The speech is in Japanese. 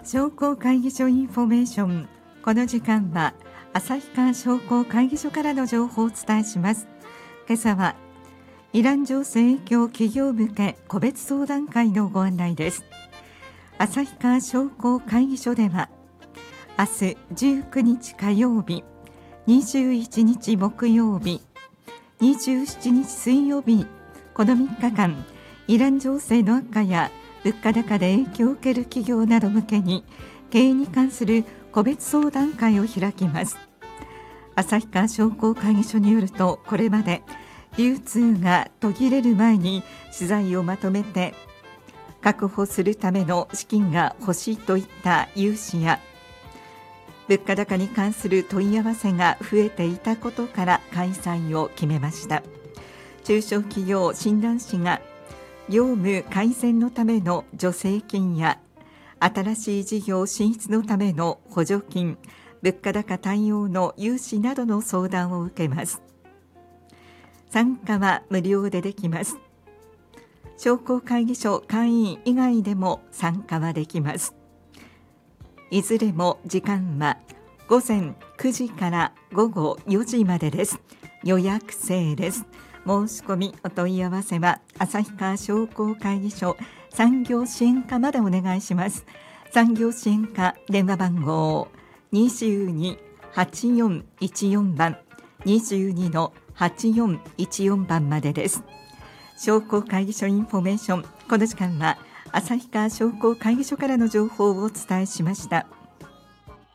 商工会議所インフォメーション。この時間は旭川商工会議所からの情報をお伝えします。今朝はイラン情勢影響企業向け個別相談会のご案内です。旭川商工会議所では明日19日火曜日、21日木曜日、27日水曜日、この3日間イラン情勢の悪化や物価高で影響を受ける企業など向けに経営に関する個別相談会を開きます。旭川商工会議所によると、これまで流通が途切れる前に資材をまとめて確保するための資金が欲しいといった融資や物価高に関する問い合わせが増えていたことから開催を決めました。中小企業診断士が業務改善のための助成金や新しい事業進出のための補助金、物価高対応の融資などの相談を受けます。参加は無料でできます。商工会議所会員以外でも参加はできます。いずれも時間は午前9時から午後4時までです。予約制です。申し込みお問い合わせは旭川商工会議所産業支援課までお願いします。産業支援課電話番号 22-8414 番 22-8414 番までです。商工会議所インフォメーション。この時間は旭川商工会議所からの情報をお伝えしました。